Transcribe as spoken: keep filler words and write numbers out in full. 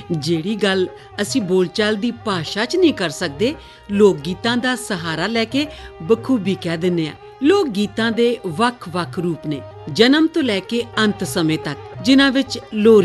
ਜਿਹੜੀ ਗੱਲ ਅਸੀਂ ਬੋਲਚਾਲ ਦੀ ਭਾਸ਼ਾ 'ਚ ਨਹੀਂ ਕਰ ਸਕਦੇ, ਲੋਕ ਗੀਤਾਂ ਦਾ ਸਹਾਰਾ ਲੈ ਕੇ ਬਖੂਬੀ ਕਹਿ ਦਿੰਦੇ ਆ। ਲੋਕ ਗੀਤਾਂ ਦੇ ਵੱਖ-ਵੱਖ ਰੂਪ ਨੇ, ਜਨਮ ਤੋਂ ਲੈ ਕੇ ਅੰਤ ਸਮੇਂ ਤੱਕ, ਜਿਨ੍ਹਾਂ ਵਿੱਚ ਲੋਰੀ